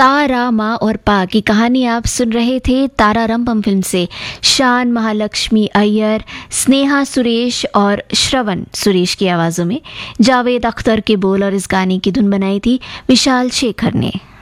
तारा, माँ और पा की कहानी आप सुन रहे थे तारारंभम फिल्म से। शान महालक्ष्मी अय्यर, स्नेहा सुरेश और श्रवण सुरेश की आवाज़ों में। जावेद अख्तर के बोल और इस गाने की धुन बनाई थी विशाल शेखर ने।